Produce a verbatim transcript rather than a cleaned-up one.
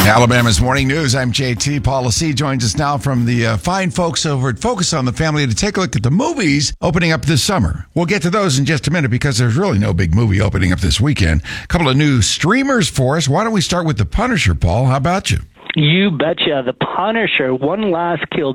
Alabama's Morning News. I'm J T. Paula C. joins us now from the uh, fine folks over at Focus on the Family to take a look at the movies opening up this summer. We'll get to those in just a minute because there's really no big movie opening up this weekend. A couple of new streamers for us. Why don't we start with The Punisher, Paul? How about you? You betcha. The Punisher, One Last Kill,